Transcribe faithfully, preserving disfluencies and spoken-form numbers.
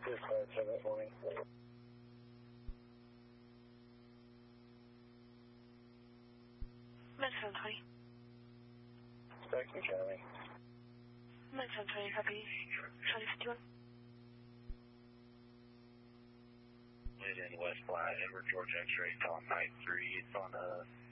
Just clarify that for me. Med seven twenty. Spectrum Charlie. Med seven twenty, copy. Charlie fifty-one. Mid in West Flat, Edward George X-ray, calling nine three. It's on a